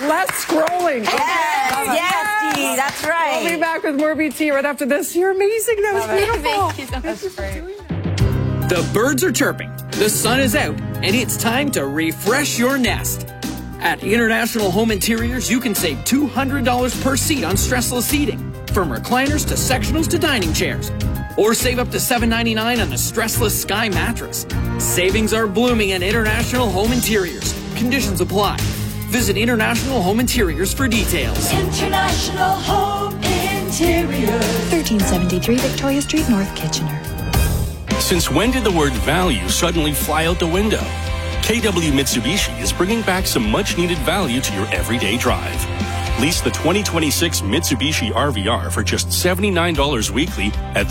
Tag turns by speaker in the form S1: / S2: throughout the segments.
S1: less scrolling.
S2: Yes, Dee, that's right.
S1: We'll be back with more BT right after this. You're amazing. That was beautiful.
S2: Thank you so much for doing that.
S3: The birds are chirping, the sun is out, and it's time to refresh your nest. At International Home Interiors, you can save $200 per seat on stressless seating, from recliners to sectionals to dining chairs. Or save up to $7.99 on the stressless Sky mattress. Savings are blooming at International Home Interiors. Conditions apply. Visit International Home Interiors for details.
S4: International Home Interiors.
S5: 1373 Victoria Street, North Kitchener.
S6: Since when did the word value suddenly fly out the window? KW Mitsubishi is bringing back some much-needed value to your everyday drive. Lease the 2026 Mitsubishi RVR for just $79 weekly at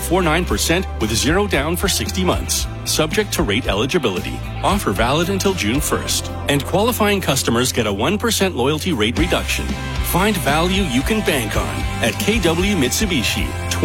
S6: 3.49% with zero down for 60 months. Subject to rate eligibility. Offer valid until June 1st. And qualifying customers get a 1% loyalty rate reduction. Find value you can bank on at KW Mitsubishi,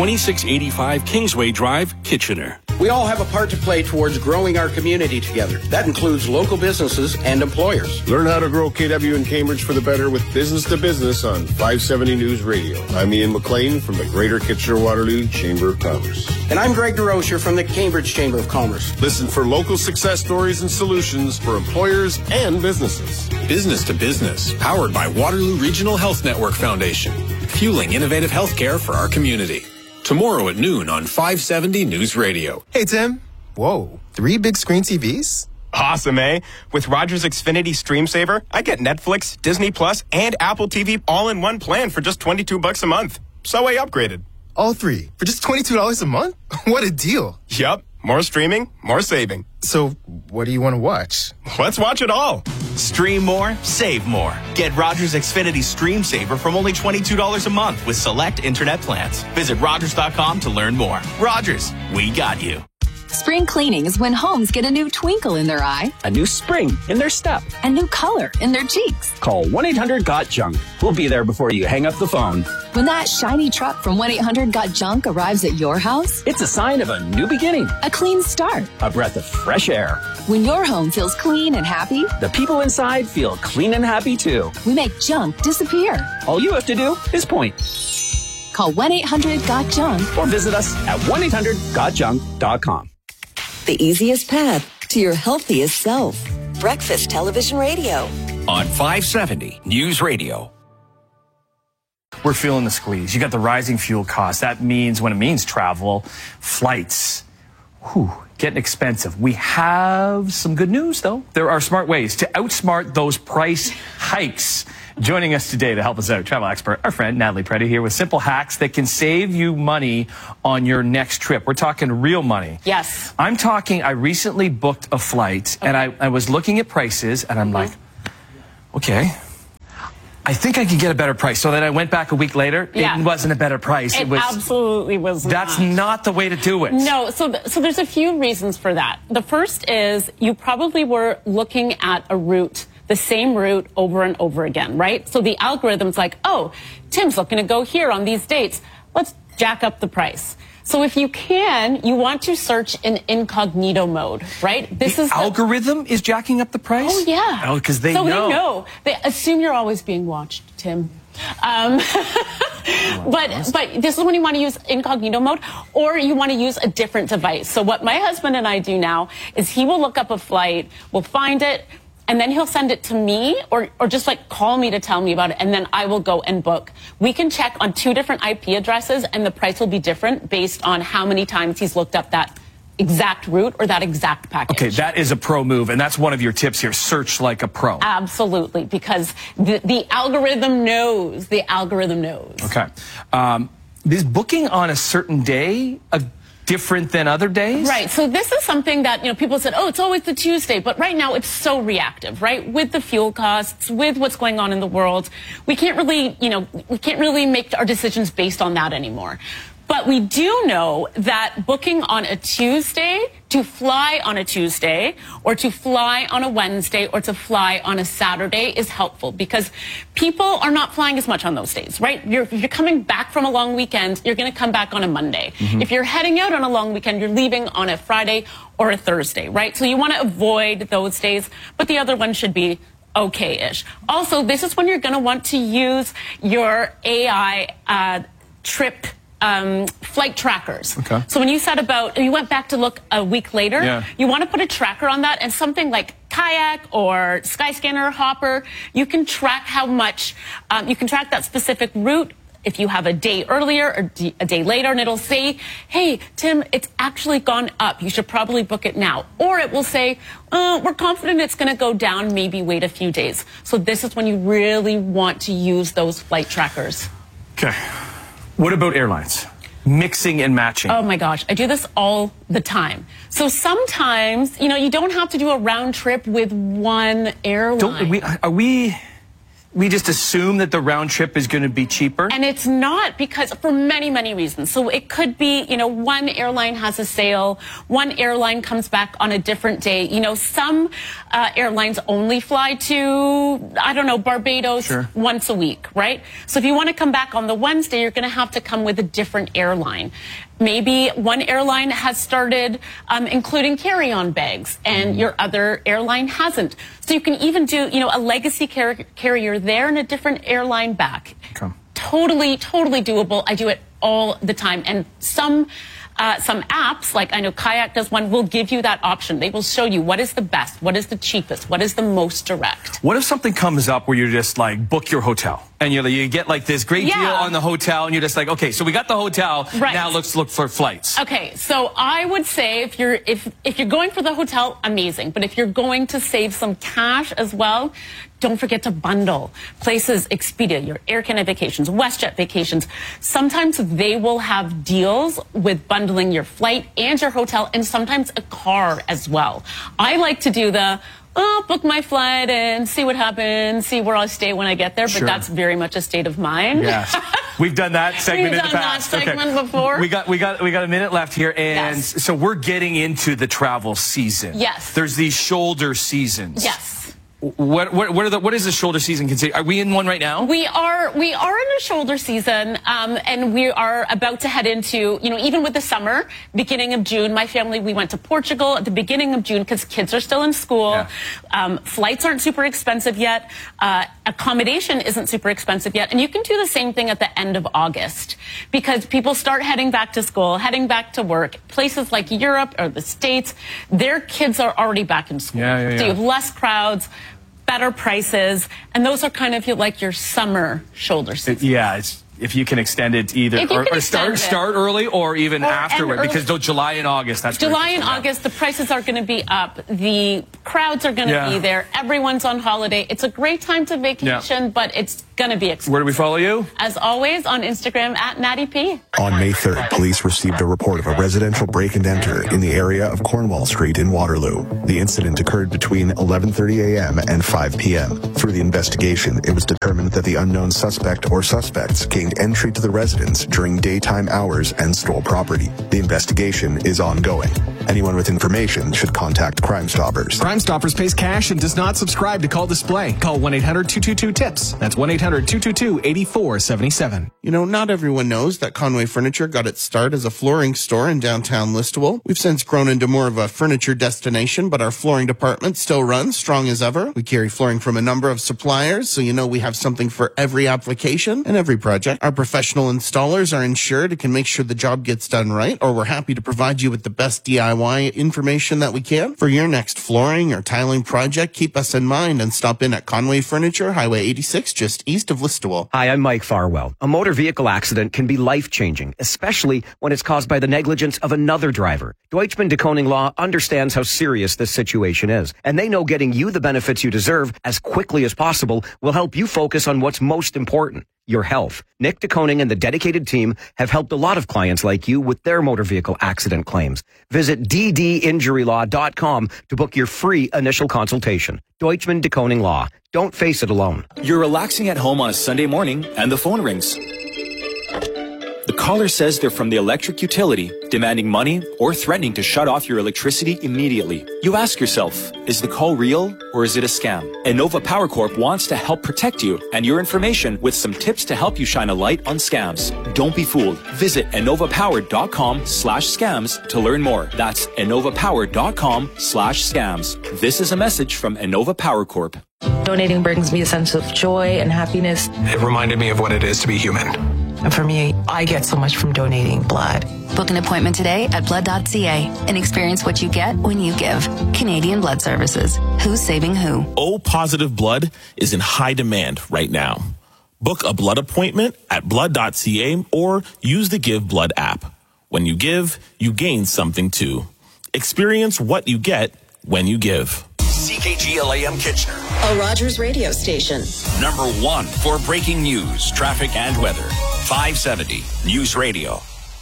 S6: 2685 Kingsway Drive, Kitchener.
S7: We all have a part to play towards growing our community together. That includes local businesses and employers.
S8: Learn how to grow KW in Cambridge for the better with Business to Business on 570 News Radio. I'm Ian McLean from the Greater Kitchener-Waterloo Chamber of Commerce.
S7: And I'm Greg DeRocher from the Cambridge Chamber of Commerce.
S8: Listen for local success stories and solutions for employers and businesses.
S9: Business to Business, powered by Waterloo Regional Health Network Foundation, fueling innovative healthcare for our community. Tomorrow at noon on 570 News Radio.
S10: Hey, Tim. Whoa, 3 big screen TVs?
S11: Awesome, eh? With Rogers Xfinity Stream Saver, I get Netflix, Disney Plus, and Apple TV all in one plan for just $22 a month. So I upgraded.
S10: All 3 for just $22 a month? What a deal.
S11: Yup. More streaming, more saving.
S10: So, what do you want to watch?
S11: Let's watch it all.
S12: Stream more, save more. Get Rogers Xfinity Stream Saver from only $22 a month with select internet plans. Visit Rogers.com to learn more. Rogers, we got you.
S5: Spring cleaning is when homes get a new twinkle in their eye,
S13: a new spring in their step,
S5: a new color in their cheeks.
S13: Call 1-800-GOT-JUNK. We'll be there before you hang up the phone.
S5: When that shiny truck from 1-800-GOT-JUNK arrives at your house,
S13: it's a sign of a new beginning,
S5: a clean start,
S13: a breath of fresh air.
S5: When your home feels clean and happy,
S13: the people inside feel clean and happy too.
S5: We make junk disappear.
S13: All you have to do is point.
S5: Call 1-800-GOT-JUNK
S13: or visit us at 1-800-GOTJUNK.com.
S14: The easiest path to your healthiest self. Breakfast Television Radio.
S9: On 570 News Radio.
S15: We're feeling the squeeze. You got the rising fuel costs. That means, when it means travel, flights, getting expensive. We have some good news, though. There are smart ways to outsmart those price hikes. Joining us today to help us out, travel expert, our friend Natalie Preddy here with simple hacks that can save you money on your next trip. We're talking real money.
S2: Yes.
S15: I'm talking, I recently booked a flight, and I was looking at prices, and I'm like, okay, I think I can get a better price. So then I went back a week later.
S2: Yeah.
S15: It wasn't a better price.
S2: It absolutely was not.
S15: That's not the way to do it.
S2: No, so there's a few reasons for that. The first is you probably were looking at a route, the same route over and over again, right? So the algorithm's like, oh, Tim's looking to go here on these dates. Let's jack up the price. So if you can, you want to search in incognito mode, right?
S15: The algorithm is jacking up the price?
S2: Oh, yeah.
S15: Oh, because they
S2: know.
S15: know.
S2: They know. They assume you're always being watched, Tim. But this is when you want to use incognito mode, or you want to use a different device. So what my husband and I do now is he will look up a flight, we'll find it, and then he'll send it to me or just like call me to tell me about it, and then I will go and book. We can check on 2 different IP addresses, and the price will be different based on how many times he's looked up that exact route or that exact package.
S15: Okay, that is a pro move, and that's one of your tips here. Search like a pro.
S2: Absolutely, because the algorithm knows. The algorithm knows.
S15: Okay. Is booking on a certain day different than other days?
S2: Right. So this is something that, people said, oh, it's always the Tuesday. But right now it's so reactive, right? With the fuel costs, with what's going on in the world, we can't really, we can't really make our decisions based on that anymore. But we do know that booking on a Tuesday, to fly on a Tuesday, or to fly on a Wednesday, or to fly on a Saturday is helpful because people are not flying as much on those days, right? If you're coming back from a long weekend, you're going to come back on a Monday. Mm-hmm. If you're heading out on a long weekend, you're leaving on a Friday or a Thursday, right? So you want to avoid those days, but the other one should be okay-ish. Also, this is when you're going to want to use your AI trip flight trackers.
S15: Okay.
S2: So when you went back to look a week later, you want to put a tracker on that, and something like Kayak or Skyscanner or Hopper, you can track how much, you can track that specific route if you have a day earlier or a day later, and it'll say, hey, Tim, it's actually gone up. You should probably book it now. Or it will say, we're confident it's going to go down, maybe wait a few days. So this is when you really want to use those flight trackers.
S15: Okay. What about airlines? Mixing and matching.
S2: Oh my gosh, I do this all the time. So sometimes, you don't have to do a round trip with one airline.
S15: We just assume that the round trip is going to be cheaper?
S2: And it's not, because for many, many reasons. So it could be, one airline has a sale, one airline comes back on a different day. Some airlines only fly to, Barbados once a week, right? So if you want to come back on the Wednesday, you're going to have to come with a different airline. Maybe one airline has started including carry-on bags and your other airline hasn't. So you can even do, a legacy carrier there and a different airline back.
S15: Okay.
S2: Totally, totally doable. I do it all the time. And some apps, like I know Kayak does one, will give you that option. They will show you what is the best, what is the cheapest, what is the most direct.
S15: What if something comes up where you're just like, book your hotel? And you get like this great deal on the hotel, and you're just like, okay, so we got the hotel, now let's look for flights.
S2: Okay, so I would say if you're going for the hotel, amazing. But if you're going to save some cash as well, don't forget to bundle. Places, Expedia, your Air Canada Vacations, WestJet Vacations, sometimes they will have deals with bundling your flight and your hotel, and sometimes a car as well. I like to do book my flight and see what happens, see where I'll stay when I get there, but that's very much a state of mind.
S15: Yes. We've done that segment in the past.
S2: We've done that segment before.
S15: We got a minute left here, and so we're getting into the travel season.
S2: Yes.
S15: There's these shoulder seasons.
S2: Yes.
S15: What is the shoulder season considered? Are we in one right now?
S2: We are in a shoulder season, and we are about to head into, even with the summer, beginning of June. My family, we went to Portugal at the beginning of June because kids are still in school. Yeah. Flights aren't super expensive yet. Accommodation isn't super expensive yet. And you can do the same thing at the end of August because people start heading back to school, heading back to work. Places like Europe or the States, their kids are already back in school. So you have less crowds, better prices, and those are kind of like your summer shoulder season.
S15: If you can extend it either, or start early or even afterward, because July and August, that's
S2: July and August, the prices are going to be up. The crowds are going to be there. Everyone's on holiday. It's a great time to vacation, but it's going to be expensive.
S15: Where do we follow you?
S2: As always, on Instagram at Natty P.
S16: On May 3rd, police received a report of a residential break and enter in the area of Cornwall Street in Waterloo. The incident occurred between 11:30 a.m. and 5 p.m. Through the investigation, it was determined that the unknown suspect or suspects gained entry to the residence during daytime hours and stole property. The investigation is ongoing. Anyone with information should contact Crime Stoppers.
S17: Crime Stoppers pays cash and does not subscribe to Call Display. Call 1-800-222-TIPS. That's 1-800-222-8477.
S18: Not everyone knows that Conway Furniture got its start as a flooring store in downtown Listowel. We've since grown into more of a furniture destination, but our flooring department still runs strong as ever. We carry flooring from a number of suppliers, so we have something for every application and every project. Our professional installers are insured and can make sure the job gets done right, or we're happy to provide you with the best DIY information that we can. For your next flooring or tiling project, keep us in mind and stop in at Conway Furniture, Highway 86, just east of Listowel.
S19: Hi, I'm Mike Farwell. A motor vehicle accident can be life-changing, especially when it's caused by the negligence of another driver. Deutschman de Koning Law understands how serious this situation is, and they know getting you the benefits you deserve as quickly as possible will help you focus on what's most important. Your health. Nick de Koning and the dedicated team have helped a lot of clients like you with their motor vehicle accident claims. Visit ddinjurylaw.com to book your free initial consultation. Deutschman de Koning Law. Don't face it alone.
S20: You're relaxing at home on a Sunday morning and the phone rings. The caller says they're from the electric utility, demanding money or threatening to shut off your electricity immediately. You ask yourself, is the call real or is it a scam? Innova Power Corp wants to help protect you and your information with some tips to help you shine a light on scams. Don't be fooled. Visit innovapower.com/scams to learn more. That's innovapower.com/scams. This is a message from Innova Power Corp.
S21: Donating brings me a sense of joy and happiness.
S17: It reminded me of what it is to be human.
S21: And for me, I get so much from donating blood.
S5: Book an appointment today at blood.ca and experience what you get when you give. Canadian Blood Services. Who's saving who?
S22: O-positive blood is in high demand right now. Book a blood appointment at blood.ca or use the Give Blood app. When you give, you gain something too. Experience what you get when you give.
S23: CKGL-AM Kitchener,
S14: a Rogers radio station.
S23: number 1 for breaking news, traffic, and weather. 570 News Radio.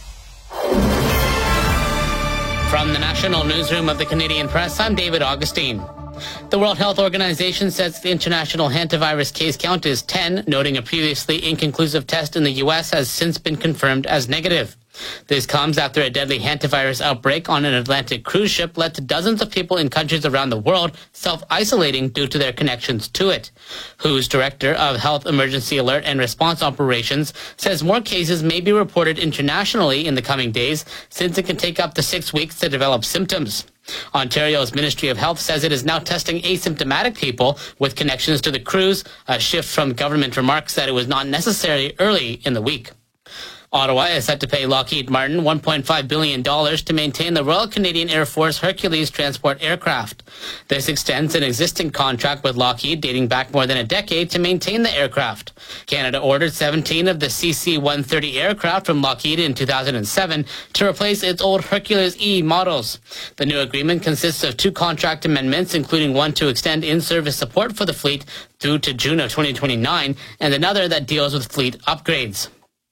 S2: From the National Newsroom of the Canadian Press, I'm David Augustine. The World Health Organization says the international hantavirus case count is 10, noting a previously inconclusive test in the U.S. has since been confirmed as negative. This comes after a deadly hantavirus outbreak on an Atlantic cruise ship led to dozens of people in countries around the world self-isolating due to their connections to it. WHO's Director of Health Emergency Alert and Response Operations says more cases may be reported internationally in the coming days, since it can take up to 6 weeks to develop symptoms. Ontario's Ministry of Health says it is now testing asymptomatic people with connections to the cruise, a shift from government remarks that it was not necessary early in the week. Ottawa is set to pay Lockheed Martin $1.5 billion to maintain the Royal Canadian Air Force Hercules transport aircraft. This extends an existing contract with Lockheed dating back more than a decade to maintain the aircraft. Canada ordered 17 of the CC-130 aircraft from Lockheed in 2007 to replace its old Hercules E models. The new agreement consists of 2 contract amendments, including one to extend in-service support for the fleet through to June of 2029, and another that deals with fleet upgrades.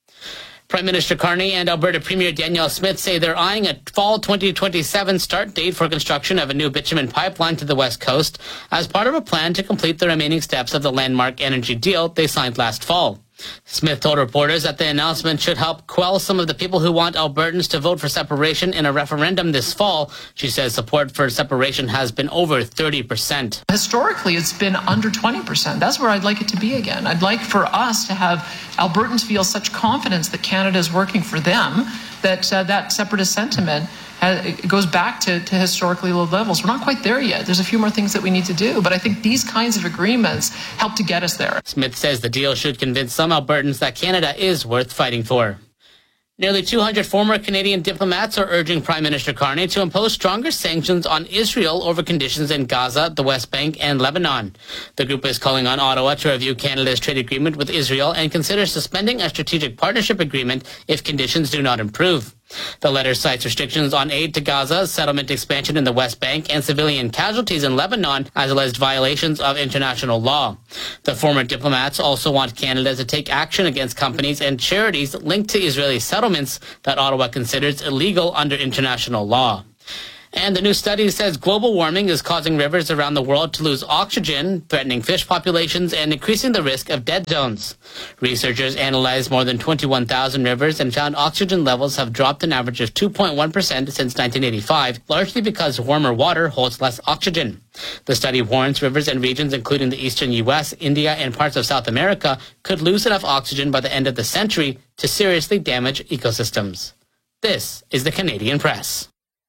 S2: Prime Minister Carney and Alberta Premier Danielle Smith say they're eyeing a fall 2027 start date for construction of a new bitumen pipeline to the West Coast as part of a plan to complete the remaining steps of the landmark energy deal they signed last fall. Smith told reporters that the announcement should help quell some of the people who want Albertans to vote for separation in a referendum this fall. She says support for separation has been over 30%.
S24: Historically, it's been under 20%. That's where I'd like it to be again. I'd like for us to have Albertans feel such confidence that Canada is working for them that that separatist sentiment it goes back to historically low levels. We're not quite there yet. There's a few more things that we need to do, but I think these kinds of agreements help to get us there.
S2: Smith says the deal should convince some Albertans that Canada is worth fighting for. Nearly 200 former Canadian diplomats are urging Prime Minister Carney to impose stronger sanctions on Israel over conditions in Gaza, the West Bank, and Lebanon. The group is calling on Ottawa to review Canada's trade agreement with Israel and consider suspending a strategic partnership agreement if conditions do not improve. The letter cites restrictions on aid to Gaza, settlement expansion in the West Bank, and civilian casualties in Lebanon as alleged violations of international law. The former diplomats also want Canada to take action against companies and charities linked to Israeli settlements that Ottawa considers illegal under international law. And the new study says global warming is causing rivers around the world to lose oxygen, threatening fish populations and increasing the risk of dead zones. Researchers analyzed more than 21,000 rivers and found oxygen levels have dropped an average of 2.1% since 1985, largely because warmer water holds less oxygen. The study warns rivers and regions including the eastern U.S., India, and parts of South America could lose enough oxygen by the end of the century to seriously damage ecosystems. This is the Canadian Press.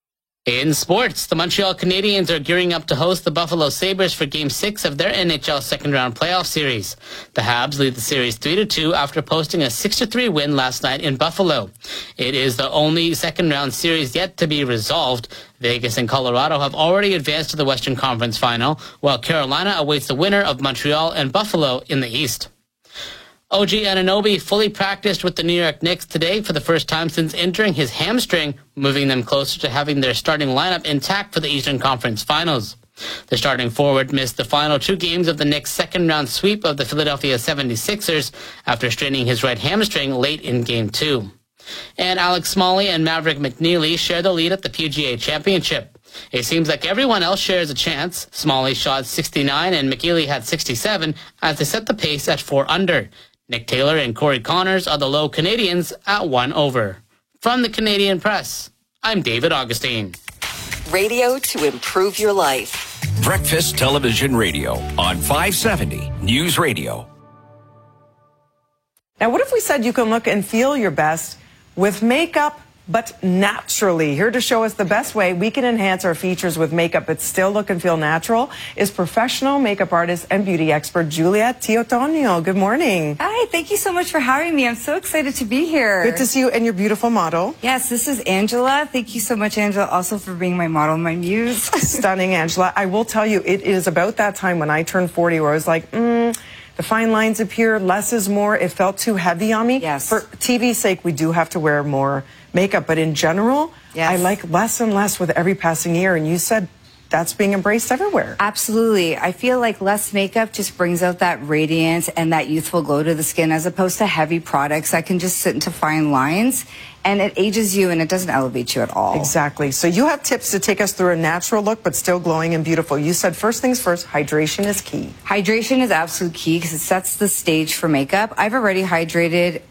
S2: In sports, the Montreal Canadiens are gearing up to host the Buffalo Sabres for Game 6 of their NHL second-round playoff series. The Habs lead the series 3-2 after posting a 6-3 win last night in Buffalo. It is the only second-round series yet to be resolved. Vegas and Colorado have already advanced to the Western Conference Final, while Carolina awaits the winner of Montreal and Buffalo in the East. OG Anunoby fully practiced with the New York Knicks today for the first time since injuring his hamstring, moving them closer to having their starting lineup intact for the Eastern Conference Finals. The starting forward missed the final 2 games of the Knicks' second-round sweep of the Philadelphia 76ers after straining his right hamstring late in Game 2. And Alex Smalley and Maverick McNeely share the lead at the PGA Championship. It seems like everyone else shares a chance. Smalley shot 69 and McNeely had 67 as they set the pace at 4 under. Nick Taylor and Corey Connors are the low Canadians at 1 over. From the Canadian Press, I'm David Augustine.
S14: Radio to improve your life.
S23: Breakfast Television Radio on 570 News Radio.
S1: Now, what if we said you can look and feel your best with makeup but naturally. Here to show us the best way we can enhance our features with makeup but still look and feel natural is professional makeup artist and beauty expert Juliette Teotonio. Good morning.
S3: Hi, thank you so much for having me. I'm so excited to be here.
S1: Good to see you and your beautiful model.
S3: Yes, this is Angela. Thank you so much, Angela, also for being my model, my muse.
S1: Stunning, Angela. I will tell you, it is about that time when I turned 40 where I was like, the fine lines appear, less is more. It felt too heavy on me.
S3: Yes.
S1: For TV's sake, we do have to wear more makeup, but in general,
S3: yes,
S1: I like less and less with every passing year, and you said that's being embraced everywhere.
S3: Absolutely. I feel like less makeup just brings out that radiance and that youthful glow to the skin as opposed to heavy products that can just sit into fine lines, and it ages you and it doesn't elevate you at all.
S1: Exactly. So you have tips to take us through a natural look but still glowing and beautiful. You said first things first, hydration is key.
S3: Hydration is absolute key because it sets the stage for makeup. I've already hydrated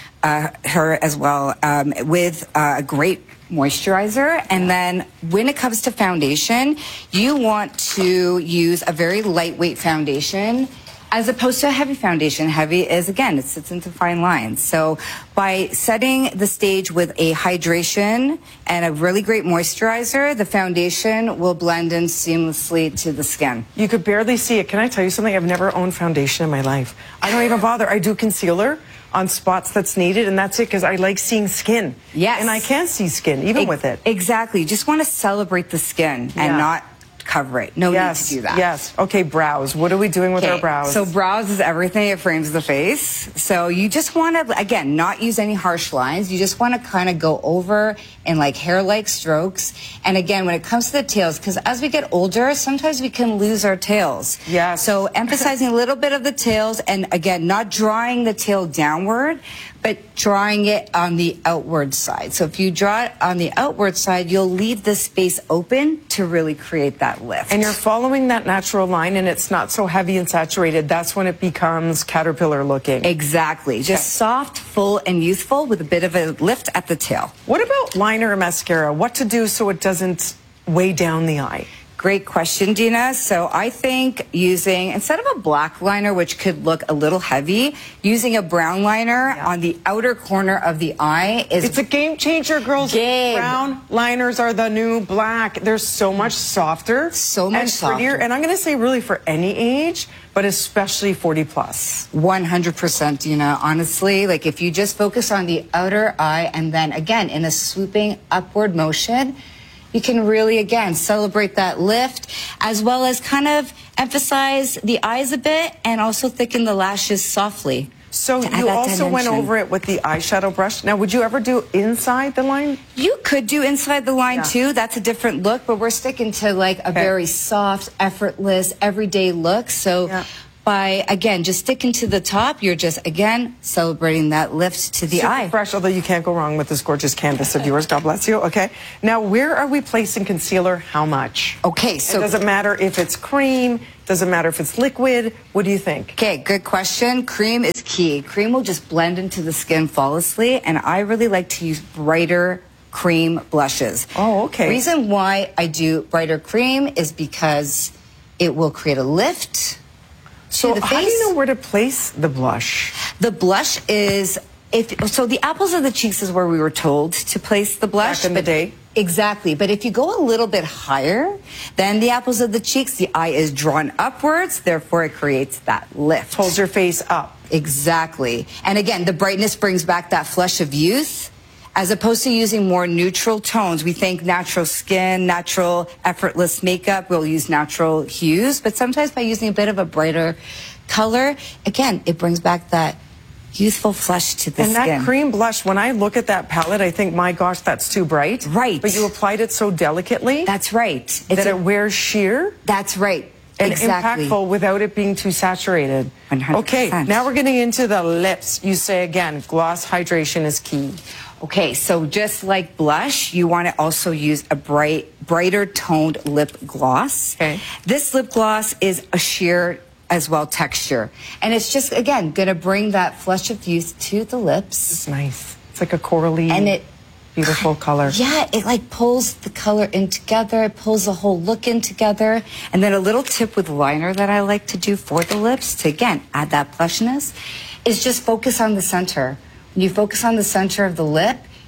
S3: her as well with a great moisturizer, and then when it comes to foundation, you want to use a very lightweight foundation as opposed to a heavy foundation. Heavy is, again, it sits into fine lines. So by setting the stage with a hydration and a really great moisturizer, the foundation will blend in seamlessly to the skin.
S1: You could barely see it. Can I tell you something? I've never owned foundation in my life. I don't even bother. I do concealer on spots that's needed, and that's it, because I like seeing skin.
S3: Yes.
S1: And I can see skin, even with it.
S3: Exactly. You just want to celebrate the skin and not cover it. No need to do that.
S1: Yes. Okay, brows. What are we doing with our brows?
S3: So brows is everything. It frames the face. So you just want to, again, not use any harsh lines. You just want to kind of go over in like hair-like strokes. And again, when it comes to the tails, because as we get older, sometimes we can lose our tails.
S1: Yeah.
S3: So emphasizing a little bit of the tails, and again, not drawing the tail downward, but drawing it on the outward side. So if you draw it on the outward side, you'll leave the space open to really create that lift.
S1: And you're following that natural line, and it's not so heavy and saturated. That's when it becomes caterpillar looking.
S3: Exactly. Just soft, full, and youthful with a bit of a lift at the tail.
S1: What about liner or mascara? What to do so it doesn't weigh down the eye?
S3: Great question, Dina. So I think using, instead of a black liner, which could look a little heavy, using a brown liner on the outer corner of the eye is...
S1: It's a game changer, girls. Brown liners are the new black. They're so much softer.
S3: So much softer.
S1: Prettier. And I'm going to say really for any age, but especially 40 plus.
S3: 100%, Dina. Honestly, like if you just focus on the outer eye and then again in a swooping upward motion, you can really, again, celebrate that lift, as well as kind of emphasize the eyes a bit and also thicken the lashes softly.
S1: So you also went over it with the eyeshadow brush. Now, would you ever do inside the line?
S3: You could do inside the line too. That's a different look, but we're sticking to like a very soft, effortless, everyday look. So by, again, just sticking to the top, you're just, again, celebrating that lift to the eye.
S1: Fresh, although you can't go wrong with this gorgeous canvas of yours. God bless you. Okay. Now, where are we placing concealer? How much?
S3: Okay, so...
S1: It doesn't matter if it's cream. Doesn't matter if it's liquid. What do you think?
S3: Okay, good question. Cream is key. Cream will just blend into the skin flawlessly, and I really like to use brighter cream blushes.
S1: Oh, okay.
S3: The reason why I do brighter cream is because it will create a lift.
S1: So how do you know where to place the blush?
S3: The blush is, so the apples of the cheeks is where we were told to place the blush.
S1: Back in the day?
S3: Exactly. But if you go a little bit higher than the apples of the cheeks, the eye is drawn upwards, therefore it creates that lift.
S1: Holds your face up.
S3: Exactly. And again, the brightness brings back that flush of youth. As opposed to using more neutral tones, we think natural skin, natural, effortless makeup, we'll use natural hues. But sometimes by using a bit of a brighter color, again, it brings back that youthful flush to the skin.
S1: And that cream blush, when I look at that palette, I think, my gosh, that's too bright.
S3: Right.
S1: But you applied it so delicately.
S3: That's right.
S1: That it wears sheer.
S3: That's right.
S1: And
S3: exactly.
S1: impactful without it being too saturated.
S3: 100%.
S1: Okay, now we're getting into the lips. You say again, gloss hydration is key.
S3: Okay, so just like blush, you want to also use a brighter toned lip gloss.
S1: Okay.
S3: This lip gloss is a sheer as well texture. And it's just, again, going to bring that flush of youth to the lips.
S1: It's nice. It's like a corally,
S3: and it
S1: beautiful color.
S3: Yeah, it like pulls the color in together. It pulls the whole look in together. And then a little tip with liner that I like to do for the lips to, again, add that plushness is just focus on the center. When you focus on the center of the lip,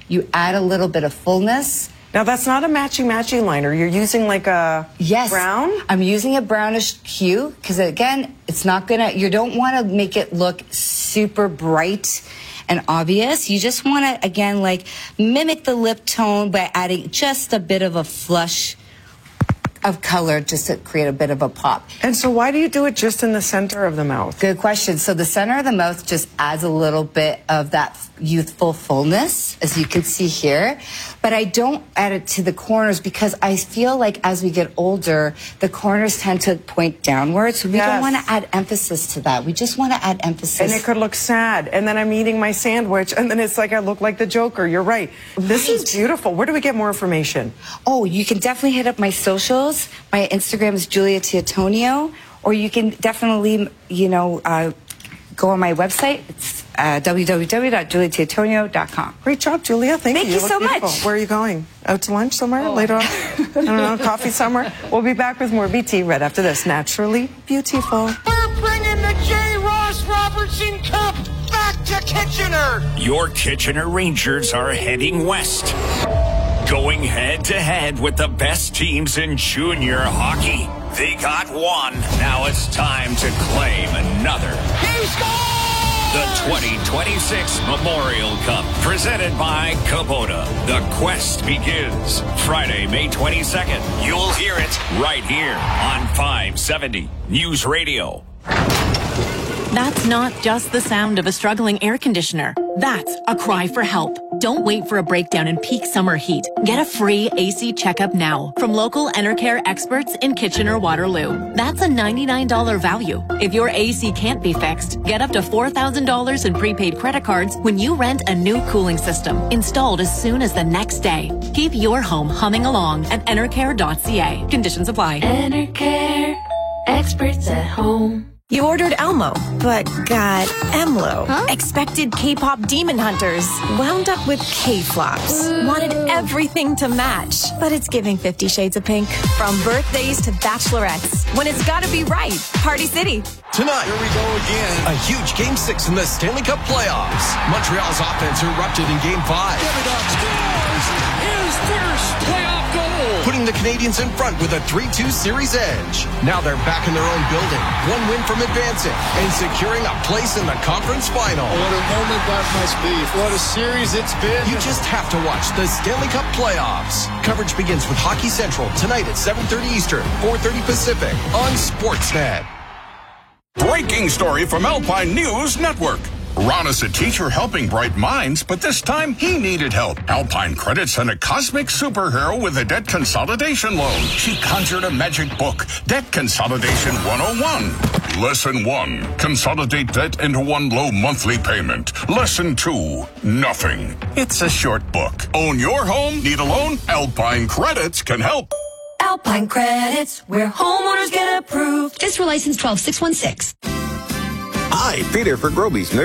S3: You add a little bit of fullness.
S1: Now, that's not a matching liner. You're using like a brown?
S3: I'm using a brownish hue because, again, it's not going to, you don't want to make it look super bright and obvious. You just want to, again, like mimic the lip tone by adding just a bit of a flush of color just to create a bit of a pop.
S1: And so why do you do it just in the center of the mouth?
S3: Good question. So the center of the mouth just adds a little bit of that youthful fullness, as you can see here. But I don't add it to the corners because I feel like as we get older, the corners tend to point downwards. So we don't want to add emphasis to that. We just want to add emphasis.
S1: And it could look sad. And then I'm eating my sandwich, and then it's like I look like the Joker. You're right. This is beautiful. Where do we get more information?
S3: Oh, you can definitely hit up my socials. My Instagram is Julia Teotonio, or you can definitely, go on my website. It's www.juliateotonio.com.
S1: Great job, Julia. Thank you.
S3: You so
S1: beautiful.
S3: much.
S1: Where are you going? Out to lunch somewhere later on? I don't know, coffee somewhere? We'll be back with more BT right after this. Naturally Beautiful.
S4: We're bringing the J. Ross Robertson Cup back to Kitchener.
S23: Your Kitchener Rangers are heading west, going head-to-head with the best teams in junior hockey. They got one. Now it's time to claim another.
S4: He scored!
S23: The 2026 Memorial Cup, presented by Kubota. The quest begins Friday, May 22nd. You'll hear it right here on 570 News Radio.
S6: That's not just the sound of a struggling air conditioner. That's a cry for help. Don't wait for a breakdown in peak summer heat. Get a free AC checkup now from local Enercare experts in Kitchener-Waterloo. That's a $99 value. If your AC can't be fixed, get up to $4,000 in prepaid credit cards when you rent a new cooling system installed as soon as the next day. Keep your home humming along at enercare.ca. Conditions apply.
S7: Enercare, experts at home.
S8: You ordered Elmo, but got Emlo. Expected K-pop demon hunters, wound up with K-flops. Wanted everything to match, but it's giving 50 Shades of Pink. From birthdays to bachelorettes, when it's gotta be right, Party City.
S25: Tonight, here we go again. A huge Game 6 in the Stanley Cup playoffs. Montreal's offense erupted in Game 5.
S4: His first playoff goal.
S25: Putting the Canadiens in front with a 3-2 series edge. Now they're back in their own building. One win from advancing and securing a place in the conference final.
S26: What a moment that must be. What a series it's been.
S25: You just have to watch the Stanley Cup playoffs. Coverage begins with Hockey Central tonight at 7:30 Eastern, 4:30 Pacific on Sportsnet.
S27: Breaking story from Alpine News Network. Ron is a teacher helping bright minds, but this time he needed help. Alpine Credit sent a cosmic superhero with a debt consolidation loan. She conjured a magic book, Debt Consolidation 101. Lesson 1, consolidate debt into one low monthly payment. Lesson 2, nothing. It's a short book. Own your home? Need a loan? Alpine Credits can help.
S14: Alpine Credits, where homeowners get approved. Just for license 12616.
S28: Hi, Peter for Groby's.